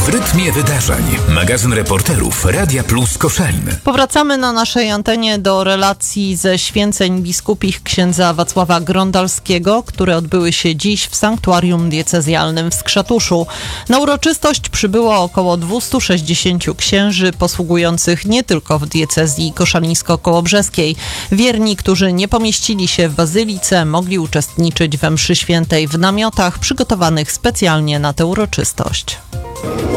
W rytmie wydarzeń. Magazyn reporterów Radia Plus Koszalin. Powracamy na naszej antenie do relacji ze święceń biskupich księdza Wacława Grondalskiego, które odbyły się dziś w sanktuarium diecezjalnym w Skrzatuszu. Na uroczystość przybyło około 260 księży posługujących nie tylko w diecezji koszalińsko-kołobrzeskiej. Wierni, którzy nie pomieścili się w bazylice, mogli uczestniczyć we mszy świętej w namiotach przygotowanych specjalnie na tę uroczystość.